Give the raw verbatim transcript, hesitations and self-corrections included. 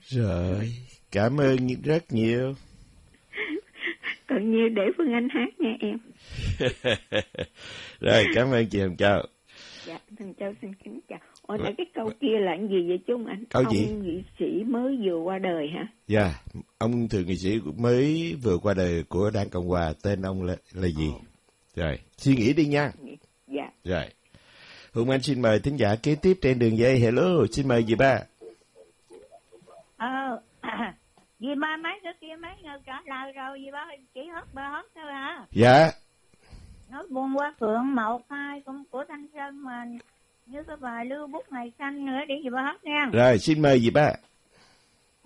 Rồi, cảm ơn rất nhiều. Còn nhiều để Phương Anh hát nha em. Rồi, cảm ơn chị Hồng Châu. Dạ, Hồng Châu xin kính chào. Ủa, nãy cái câu kia là cái gì vậy chú anh? Câu ông gì? nghị sĩ mới vừa qua đời hả? Dạ, yeah, ông thượng nghị sĩ mới vừa qua đời của Đảng Cộng Hòa, tên ông là, là gì? Oh. Rồi, suy nghĩ đi nha. Dạ. Rồi. Hùng Anh xin mời thính giả kế tiếp trên đường dây. Hello, xin mời dì ba. Ờ, à, dì ba mấy cái kia mấy người trả lời rồi, dì ba chỉ hót ba hót thôi hả? Dạ. Nói buồn qua phượng một hai cũng của Thanh Sơn mà như cái bài lưu bút ngày xanh nữa để dì ba hót nha. Rồi, xin mời dì ba.